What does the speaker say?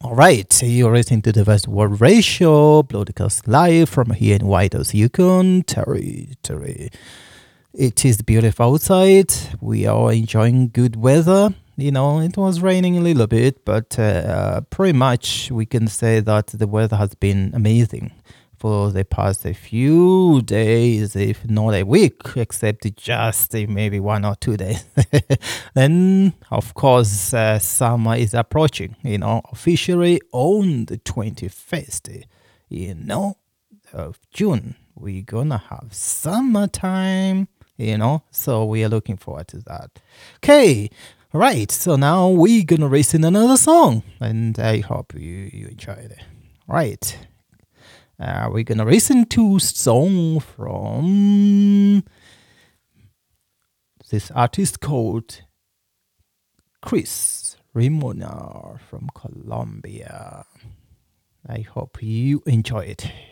All right, you're listening to the West World Radio, broadcast live from here in White House, Yukon Territory. It is beautiful outside. We are enjoying good weather. You know, it was raining a little bit, but pretty much we can say that the weather has been amazing for the past a few days, if not a week, except just maybe 1 or 2 days. Then, of course, summer is approaching, officially on the 21st, of June. We're gonna have summertime, so we are looking forward to that. Okay, right, so now we're gonna listen another song, and I hope you enjoyed it. Right. We're gonna listen to a song from this artist called Chris Rimona from Colombia. I hope you enjoy it.